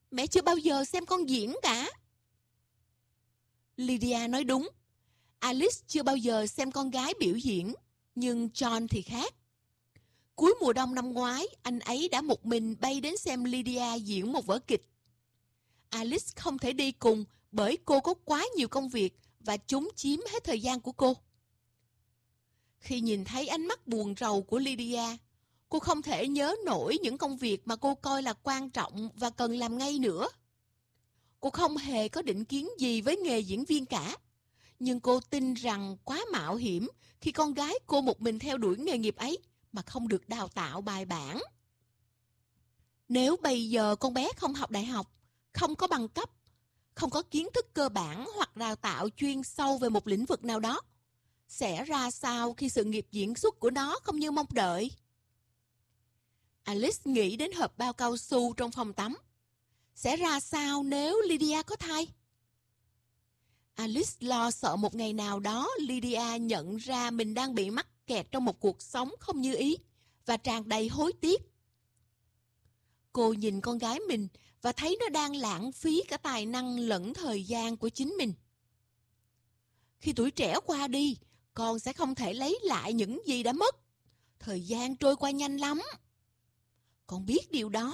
Mẹ chưa bao giờ xem con diễn cả. Lydia nói đúng. Alice chưa bao giờ xem con gái biểu diễn, nhưng John thì khác. Cuối mùa đông năm ngoái, anh ấy đã một mình bay đến xem Lydia diễn một vở kịch. Alice không thể đi cùng bởi cô có quá nhiều công việc và chúng chiếm hết thời gian của cô. Khi nhìn thấy ánh mắt buồn rầu của Lydia, cô không thể nhớ nổi những công việc mà cô coi là quan trọng và cần làm ngay nữa. Cô không hề có định kiến gì với nghề diễn viên cả, nhưng cô tin rằng quá mạo hiểm khi con gái cô một mình theo đuổi nghề nghiệp ấy mà không được đào tạo bài bản. Nếu bây giờ con bé không học đại học, không có bằng cấp, không có kiến thức cơ bản hoặc đào tạo chuyên sâu về một lĩnh vực nào đó, sẽ ra sao khi sự nghiệp diễn xuất của nó không như mong đợi? Alice nghĩ đến hộp bao cao su trong phòng tắm. Sẽ ra sao nếu Lydia có thai? Alice lo sợ một ngày nào đó Lydia nhận ra mình đang bị mắc kẹt trong một cuộc sống không như ý và tràn đầy hối tiếc. Cô nhìn con gái mình và thấy nó đang lãng phí cả tài năng lẫn thời gian của chính mình. Khi tuổi trẻ qua đi, con sẽ không thể lấy lại những gì đã mất. Thời gian trôi qua nhanh lắm. Con biết điều đó.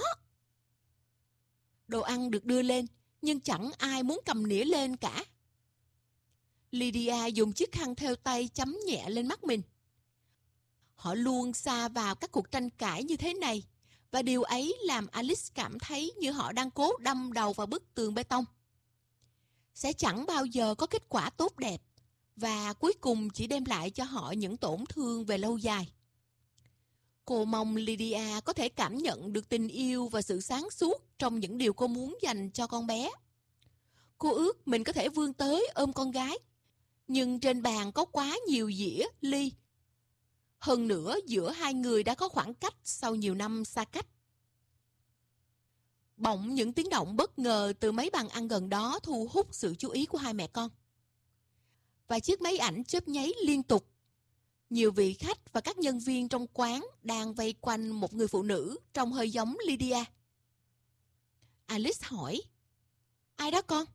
Đồ ăn được đưa lên, nhưng chẳng ai muốn cầm nĩa lên cả. Lydia dùng chiếc khăn thêu tay chấm nhẹ lên mắt mình. Họ luôn sa vào các cuộc tranh cãi như thế này, và điều ấy làm Alice cảm thấy như họ đang cố đâm đầu vào bức tường bê tông. Sẽ chẳng bao giờ có kết quả tốt đẹp, và cuối cùng chỉ đem lại cho họ những tổn thương về lâu dài. Cô mong Lydia có thể cảm nhận được tình yêu và sự sáng suốt trong những điều cô muốn dành cho con bé. Cô ước mình có thể vươn tới ôm con gái, nhưng trên bàn có quá nhiều dĩa, ly. Hơn nữa, giữa hai người đã có khoảng cách sau nhiều năm xa cách. Bỗng những tiếng động bất ngờ từ mấy bàn ăn gần đó thu hút sự chú ý của hai mẹ con. Và chiếc máy ảnh chớp nháy liên tục. Nhiều vị khách và các nhân viên trong quán đang vây quanh một người phụ nữ trông hơi giống Lydia. Alice hỏi, ai đó con?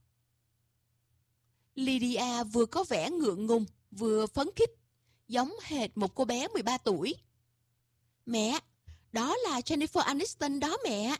Lydia vừa có vẻ ngượng ngùng, vừa phấn khích, giống hệt một cô bé 13 tuổi. Mẹ, đó là Jennifer Aniston đó mẹ.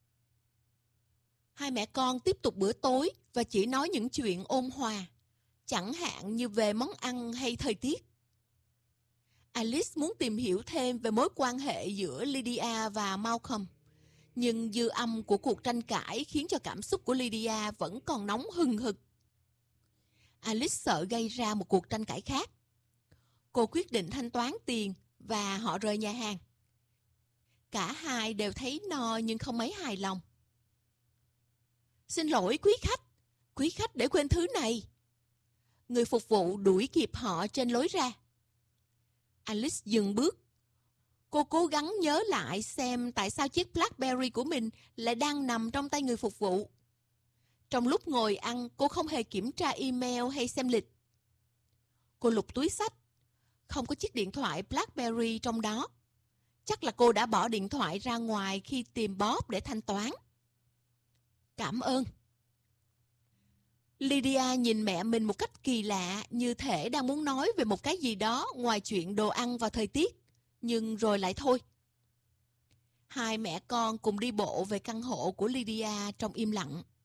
Hai mẹ con tiếp tục bữa tối và chỉ nói những chuyện ôn hòa, chẳng hạn như về món ăn hay thời tiết. Alice muốn tìm hiểu thêm về mối quan hệ giữa Lydia và Malcolm, nhưng dư âm của cuộc tranh cãi khiến cho cảm xúc của Lydia vẫn còn nóng hừng hực. Alice sợ gây ra một cuộc tranh cãi khác. Cô quyết định thanh toán tiền và họ rời nhà hàng. Cả hai đều thấy no nhưng không mấy hài lòng. Xin lỗi quý khách để quên thứ này. Người phục vụ đuổi kịp họ trên lối ra. Alice dừng bước. Cô cố gắng nhớ lại xem tại sao chiếc BlackBerry của mình lại đang nằm trong tay người phục vụ. Trong lúc ngồi ăn, cô không hề kiểm tra email hay xem lịch. Cô lục túi xách. Không có chiếc điện thoại BlackBerry trong đó. Chắc là cô đã bỏ điện thoại ra ngoài khi tìm Bob để thanh toán. Cảm ơn. Lydia nhìn mẹ mình một cách kỳ lạ, như thể đang muốn nói về một cái gì đó ngoài chuyện đồ ăn và thời tiết, nhưng rồi lại thôi. Hai mẹ con cùng đi bộ về căn hộ của Lydia trong im lặng.